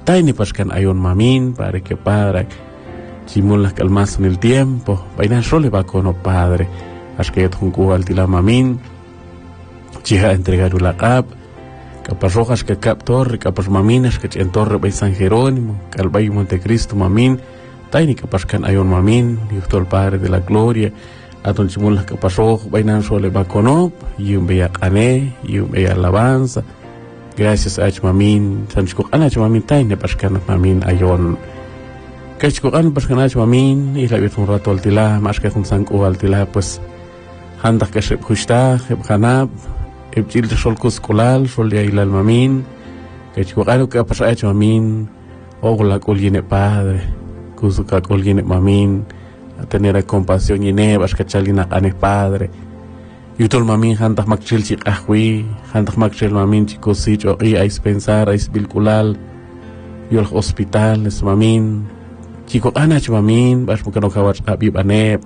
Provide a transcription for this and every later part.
Taini pascan ayon mamin, Padre que Padre, chimulas calmas en el tiempo, vaina sole va con Padre, as que junco al tila mamin, chiha entregar la cap, capas rojas que cap torre, capas maminas que en torre bay San Jerónimo, calvay Montecristo mamin, taini que pascan ayon mamin, Dios el Padre de la gloria, aton chimulas capas rojas, vaina sole va con y un bella cané, y un bella alabanza. Gracias a mamin, sanchko ana mamin taine paskan mamin ayon. Kachko ana paskan mamin, y la un rato al tila, más que un sanko al tila, pues handak que se justa, hanab, chil de sol kuskulal, sol de ilal mamin, kachko ana que pasa mamin, o la colgine padre, kusuka colgine mamin, a tener compasión y nevas que chalina ane padre. Yutol mamin hantak makchil chik ahwi, hantak makchil mamin chiko sitio i ais pensar, ais bilkulal, yol hospital es mamin, chiko anach mamin, bas mukano kawach abib anep.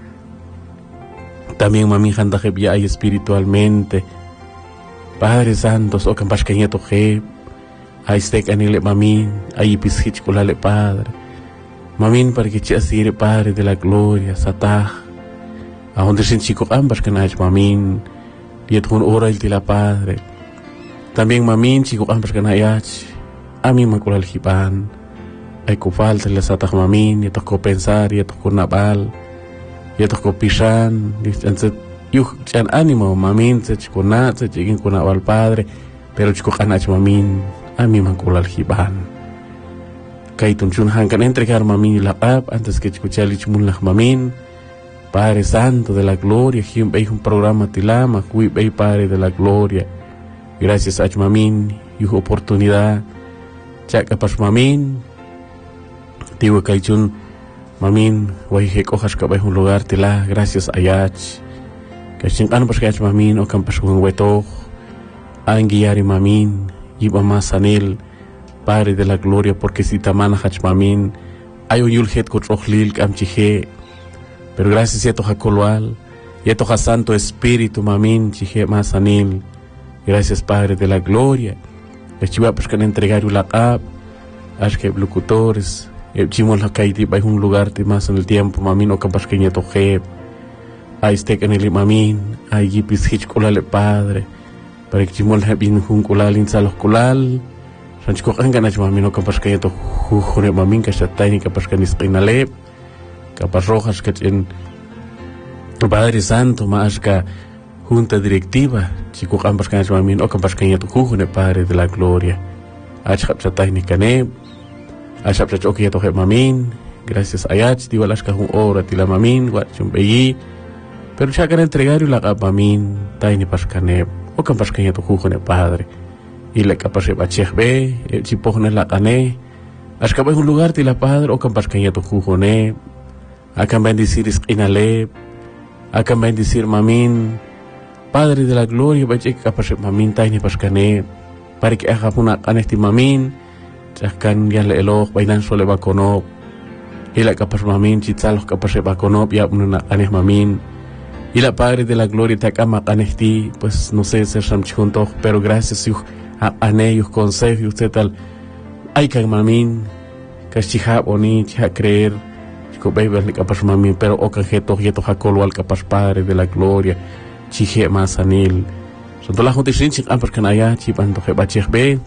También mamin hantak hebia ay espiritualmente. Padre Santos, o kampas kanyeto heb, ais tek anile mamin, ay ipishich kulale Padre. Mamin para que asire Padre de la gloria, sataj. A donde sin chico ambas que naich mamin, y un hora el tila Padre. También mamin chico ambas que naich, a mí me cura el jipan. Hay que falta le sataj mamin, y tocó pensar, y tocó nabal, y tocó pishan, y chan ánimo mamin, se chico nat, se chiquin con nabal Padre, pero chico naich mamin, a mí me cura el jipan. Kaitun chun hankan entregar mamin y la pap, antes que chico chalich munlach mamin. Padre Santo de la Gloria, hay un programa tilama, hay Padre de la Gloria. Gracias a mamin, y oportunidad. Chaca pas mamin, digo que hay un mamin, guay que cojas que hay un lugar tila, gracias a yach. Que chingan pas que mamin, o campas un hueto, anguiar mamin, y mamá sanil, Padre de la Gloria, porque si tamana hach mamin, hay un yuljet cotrojlil, camchije. Pero gracias a toja coloal, y a toja Santo Espíritu, mamin, chije más anil. Gracias Padre de la Gloria. El chiva pues que entregar la cap, as que locutores, el chimol la caiti va un lugar de más en el tiempo, mamin o capaz que nieto jeb. Ahí esté en el mamin, ahí gipis hich colale Padre. Para que chimol bin un colal insalos colal. Sanchko anganach mamin o capaz que nieto jujure mamin que está tiny capaz que nisqinaleb. Capas rojas que en Padre Santo más que junta directiva chico campas que mamin o campas que tu jujune Padre de la Gloria achap chatay ni kane achap chachok ya tohe mamin gracias a yach diwalas ka hung ora tila mamin wat chumbeyi pero chakan entregar la kap mamin tay ni paskane o campas que tu jujune Padre y le capas ba chehbe chipojne la kane ashkabay un lugar tila Padre o campas que tu jujune akan bendecir Iskinale, akan bendecir mamin, Padre de la Gloria, bachik kapas mamin taini paskane, para que haga una canesti mamin, chaskan ya le eloh, bainan sole bakonop, y la kapas mamin, chitzalos kapas bakonop, ya una canes mamin, y la Padre de la Gloria takama canesti, pues no sé ser samchuntos, pero gracias a anellos consejos, y usted tal, ay kan mamin, kashihab oni, chiha creer, baby ni kapas mamin pero o canjeto yeto hakolo al kapas Padre de la Gloria chije masanil so la junta sin amper kanaya chipan to heba chebe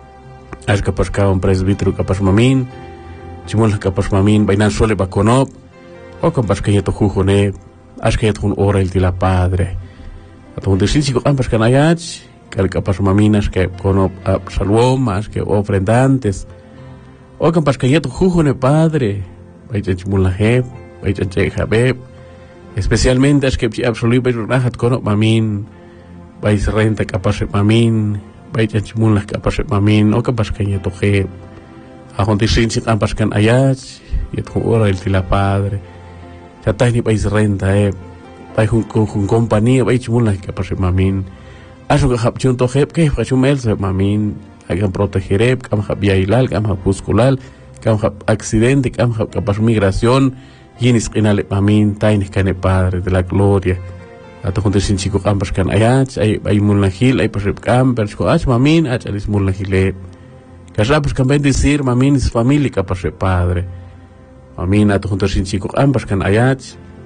as kapas ka un presbítero kapas mamin chimol kapas mamin bainan sole bakonop o kapas kanyeto jujone as que un ora el tila Padre a junta sin amper kanaya kal kapas maminas que konop salvo más que ofrendantes o kapas kanyeto jujone Padre Baitan mulaheb, baitan habeb, especialmente es que absolutamente rahat kono mamin, bais renta capaz mamin, baitan mulah capaz mamin, o capaz kanya toheb, a honti sin capaz kan ayat, yet ora el tila Padre, tatay ni bais renta bai hun compañía bais mulah capaz mamin, aso que hapchun toheb que hachumel se mamin, hagan protegereb, kam habiailal, kam hapuskulal. Kam accidente, kam capaz migración, yinis kinale mamin, tainis kane Padre de la Gloria. Ato junto sin chico campas kan ayach, ay mulnahil, ay pasrep campers, ko ach mamin, ach alis mulnahile. Kasha pues kan bendecir mamin y su familia capaz Padre. Mamin atu junto sin chico ambas kan ayach.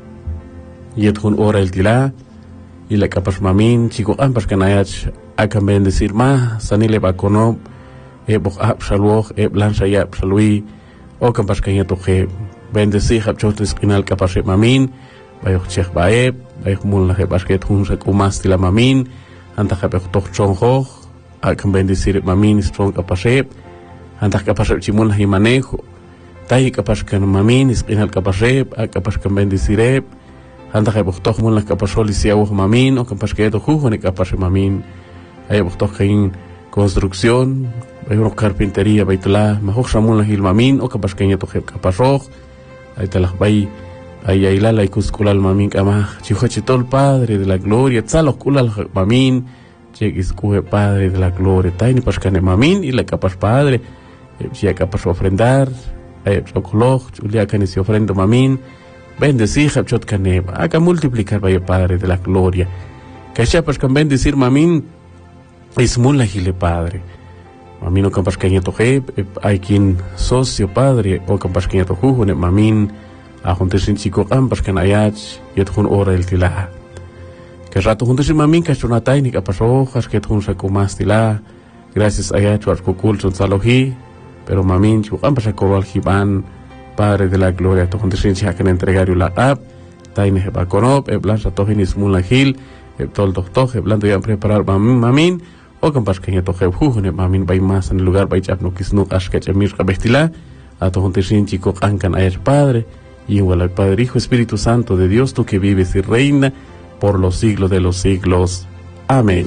Y jun ora el tila. Y la capaz mamin chico ambas kan ayach. Akan bendecir ma sanile ba kono. Bok ap shalwoch lansa ya shalwi. O kan pas kan yato ke bendecir hab chotis kinal capaz mamin. Bayok chek baeb. Bayok mul na ke basket hun sa kumas tila mamin. Anta hab toch chonhoch. Akan bendecir mamin strong kapasep antak kapasep chimul hi manejo tai kapas kan mamin isqinal kapasep kapas kan bendecirep antak buktoh mul kapasol siaw mamin o kapas que to jujo ne kapas mamin ay buktoh kain construcción ay carpintería baitla mahok samul hi mamin o kapas kan to kapasoj ay talah bay ay la ikuskulal mamin kama chihochitol padre de la gloria tzalo kulal mamin Chequis cuhe Padre de la gloria, taini pascane mamin y la capas Padre, ya capas ofrendar, chocolog, Julia canis ofrendo mamin, bendecir, chot caneba, haga multiplicar vaya Padre de la gloria. Cacha pascan bendecir mamin, es mula gile Padre. Mamin o capas cañeto je, hay quien socio Padre, o capas cañeto jujune mamin, a juntos sin chico ambas canayach, y etjun ora el tilaha. Que rato juntos sin mamin que chonatay ni capas rojas que tun sa kumastila gracias a yacho arcocul son saloji pero mamin chu ambas a coral jiban Padre de la gloria to juntos sin chacan entregar la app taine heba conop blanza tojinis mula gil tol doctor blando ya preparar mamin o campas que ya toje jujune mamin bay más en el lugar bay chap no kisnu ash que chamir cabestila a to juntos sin chico ancan a Padre y igual al Padre Hijo Espíritu Santo de Dios tú que vives y reina por los siglos de los siglos. Amén.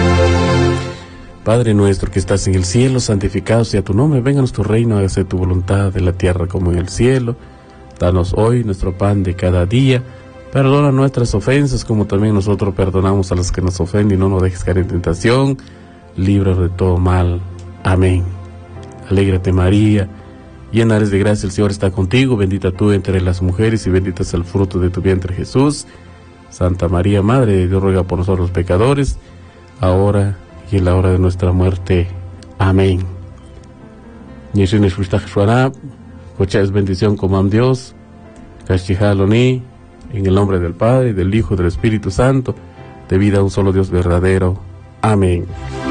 Padre nuestro que estás en el cielo, santificado sea tu nombre, venga tu reino, hágase tu voluntad de la tierra como en el cielo. Danos hoy nuestro pan de cada día, perdona nuestras ofensas como también nosotros perdonamos a los que nos ofenden y no nos dejes caer en tentación, líbranos de todo mal. Amén. Alégrate María, llena eres de gracia, el Señor está contigo, bendita tú entre las mujeres y bendito es el fruto de tu vientre Jesús. Santa María, Madre de Dios, ruega por nosotros los pecadores, ahora y en la hora de nuestra muerte. Amén. Es bendición como am Dios, Cachijaloni, en el nombre del Padre, del Hijo y del Espíritu Santo, de vida a un solo Dios verdadero. Amén.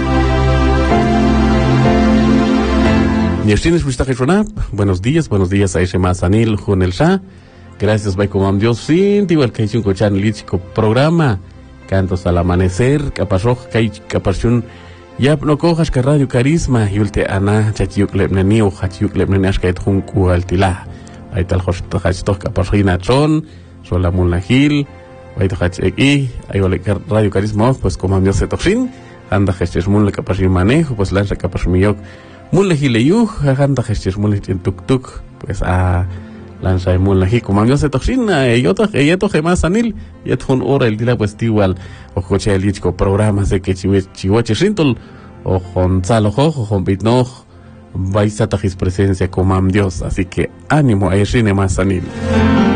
Buenos días a ese Mazanil, Junel Shah. Gracias, by como Dios, sin igual que un cochan lichico programa, cantos al amanecer, capazoj, capazun, ya no cojas que radio carisma, yulte ana, chachiuk lepneni o chachiuk lepneni ashkait junku altila. Ahí tal hachtok capazina chon, sola mulnahil, ahí tal hacheki, ahí vale radio carisma, pues como Dios se toxin, anda gestes mulne capazin manejo, pues lanza capazmiyok, mulnehileyuj, anda gestes mulne tuk tuk, pues a lanza mul nahi como Dios se toxina ella toje más anil y un hora el día pues igual o coche el disco programas de que chihuache rintol o Gonzalo o con bitno vais a tajis presencia como Dios así que ánimo a ir más anil.